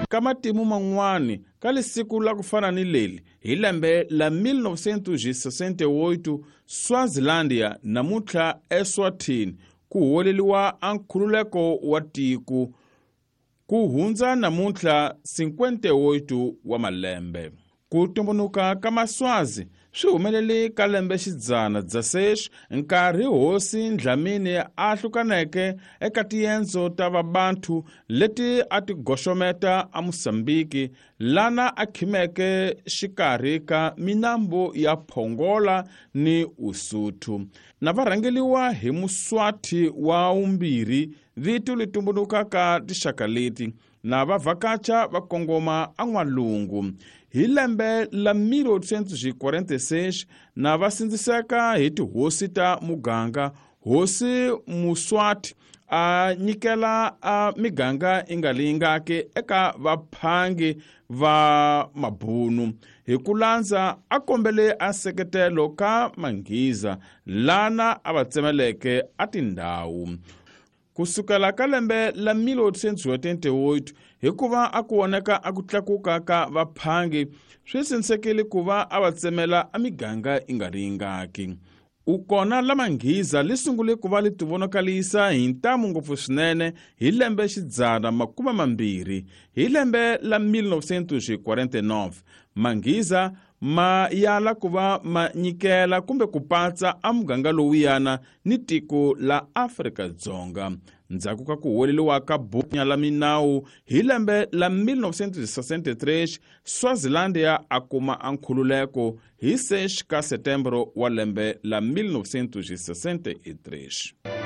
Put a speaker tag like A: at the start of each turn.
A: ka matimu man'wani ka lisiku la ku fana ni leli hi lembe la 1968 Swazilandia namuntlha eSwatini ku holeliwa a nkhululeko wa tiko ku hundza namuntlha 58 wa malembe. Ku tumbuluka ka Maswazi swi humelele ka lembe xidzana dza 6 nkarhi hosi Dlamini a hlukaneke eka tiyendzo ta vabantu leti a ti goxometa a Musambiki lana a khimeke xikarhi ka minambu ya Pongola ni Usuthu na varhangeliwa hi Muswati wa vumbirhi vito li tumbulukaka tixaka leti na vavhakacha va kongoma a n'walungu. Hi lembe la 1846 na va sindziseka hi tihosi ta muganga, hosi Muswati a nyikela a miganga inga leyingaki eka vaphangi va Mabhunu. Hi ku landza a kombele a seketelo ka Manghiza lana a va tsemeleke a tindhawu. Kusukela ka lembe la 1888 hikuva a ku woneka a ku tlakuka ka vaphangi swi sinsekile ku va a va tsemela a miganga inga ringaki. Ukona la Manghiza li sungule ku va li tivonakalisa hi ntamu ngopfu swinene hi lembe xidzana 20. Hi lembe la 1949 Manghiza ma yala ku va ma nyikela kumbe ku patsa a muganga lowuyana ni tiko la Afrika-Dzonga. Ndzhaku ka ku holeliwa ka Bunya la Minawu hi lembe la 1963 Swazilandia a kuma a nkhululeko hi 6 ka Setembro wa lembe la 1963.